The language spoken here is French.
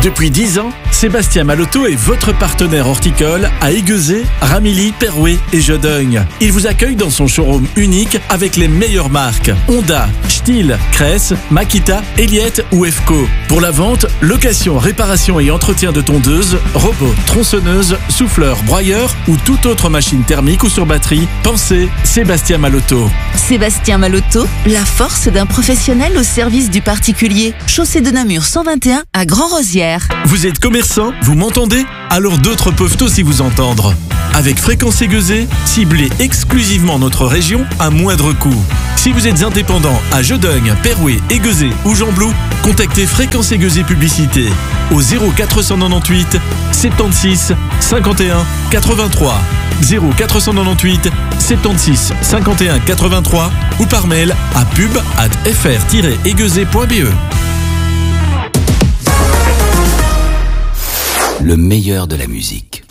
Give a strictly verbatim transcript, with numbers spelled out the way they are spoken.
Depuis dix ans, Sébastien Malotto est votre partenaire horticole à Aiguezé, Ramilly, Perouet et Jodogne. Il vous accueille dans son showroom unique avec les meilleures marques Honda, Stihl, Cress, Makita, Elliott ou E F C O. Pour la vente, location, réparation et entretien de tondeuses, robots, tronçonneuses, souffleurs, broyeurs ou toute autre machine thermique ou sur batterie, pensez Sébastien Malotto. Sébastien Malotto, la force d'un professionnel au service du particulier. Chaussée de Namur cent vingt et un à Grand-Rosières. Vous êtes commerçant? Vous m'entendez? Alors d'autres peuvent aussi vous entendre. Avec Fréquence Aiguezé, ciblez exclusivement notre région à moindre coût. Si vous êtes indépendant à Jodogne, Perouet, Aiguezé ou Gembloux, contactez Fréquence Aiguezé Publicité au zéro quatre cent quatre-vingt-dix-huit soixante-six cinquante et un quatre-vingt-trois, zéro quatre cent quatre-vingt-dix-huit soixante-six cinquante et un quatre-vingt-trois ou par mail à pub arobase f r tiret aiguezé point b e. Le meilleur de la musique.